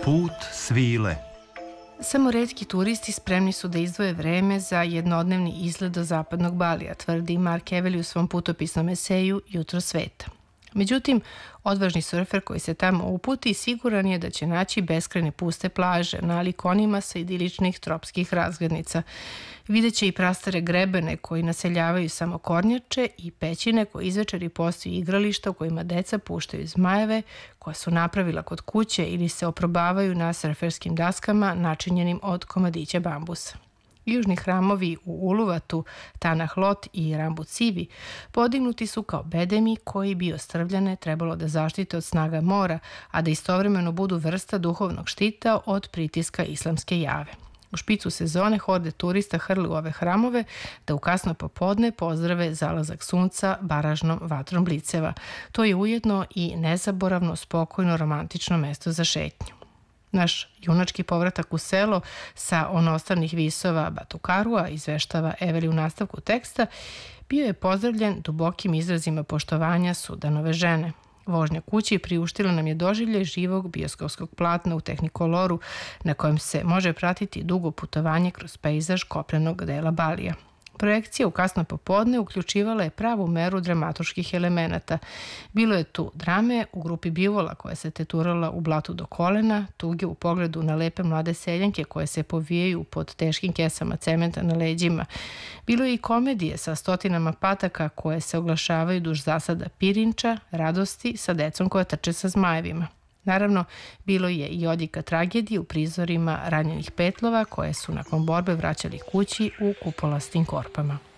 Put svile. Samo retki turisti spremni su da izdvoje vreme za jednodnevni izlet do zapadnog Balija, tvrdi Mark Eveli u svom putopisnom eseju Jutro sveta. Međutim, odvažni surfer koji se tamo uputi siguran je da će naći beskrajne puste plaže, nalik onima sa idiličnih tropskih razglednica. Videće i prastare grebene koji naseljavaju samo kornjače i pećine koje izvečeri postaju igrališta u kojima deca puštaju zmajeve koja su napravila kod kuće ili se oprobavaju na surferskim daskama načinjenim od komadića bambusa. Južni hramovi u Uluvatu, Tanah Lot i Rambu Civi podignuti su kao bedemi koji bi ostrvljane trebalo da zaštite od snaga mora, a da istovremeno budu vrsta duhovnog štita od pritiska islamske jave. U špicu sezone horde turista hrle u ove hramove da u kasno popodne pozdrave zalazak sunca baražnom vatrom bliceva. To je ujedno i nezaboravno, spokojno, romantično mesto za šetnju. Naš junački povratak u selo sa onostavnih visova Batukarua, izveštava Eveli u nastavku teksta, bio je pozdravljen dubokim izrazima poštovanja Sudanove žene. Vožnja kući priuštila nam je doživljaj živog bioskopskog platna u Tehnikoloru, na kojem se može pratiti dugo putovanje kroz pejzaž kopnenog dela Balija. Projekcija u kasno popodne uključivala je pravu meru dramatuških elemenata. Bilo je tu drame u grupi bivola koja se teturala u blatu do kolena, tuge u pogledu na lepe mlade seljanke koje se povijaju pod teškim kesama cementa na leđima. Bilo je i komedije sa stotinama pataka koje se oglašavaju duž zasada pirinča, radosti sa decom koja trče sa zmajevima. Naravno, bilo je i odjeka tragedije u prizorima ranjenih petlova koje su nakon borbe vraćali kući u kupolastim korpama.